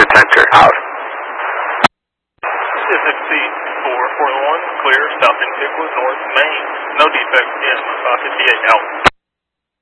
Center, out. SFC 441, clear, south in Pickwood, north Main. No defects in 558, out.